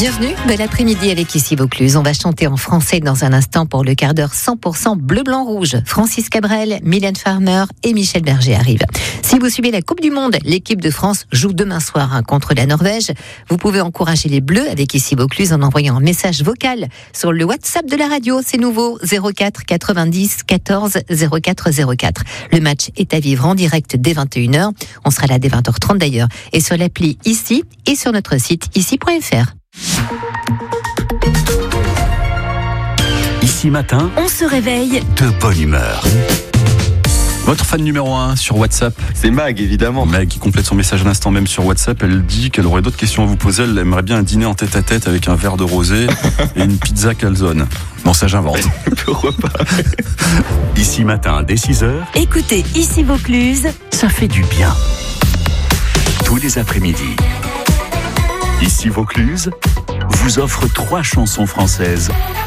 Bienvenue, bel après-midi avec Ici Vaucluse. On va chanter en français dans un instant pour le quart d'heure 100% bleu-blanc-rouge. Francis Cabrel, Mylène Farmer et Michel Berger arrivent. Si vous suivez la Coupe du Monde, l'équipe de France joue demain soir contre la Norvège. Vous pouvez encourager les Bleus avec Ici Vaucluse en envoyant un message vocal sur le WhatsApp de la radio. C'est nouveau, 04 90 14 04 04. Le match est à vivre en direct dès 21h. On sera là dès 20h30 d'ailleurs. Et sur l'appli Ici et sur notre site ici.fr. Ici matin, on se réveille de bonne humeur. Votre fan numéro 1 sur WhatsApp, c'est Mag, évidemment. Mag qui complète son message à l'instant même sur WhatsApp. Elle dit qu'elle aurait d'autres questions à vous poser. Elle aimerait bien un dîner en tête-à-tête avec un verre de rosé et une pizza calzone. Bon, ça j'invente. Pourquoi pas? Ici matin, dès 6h. Écoutez Ici Vaucluse, ça fait du bien. Tous les après-midi. Ici Vaucluse vous offre 3 chansons françaises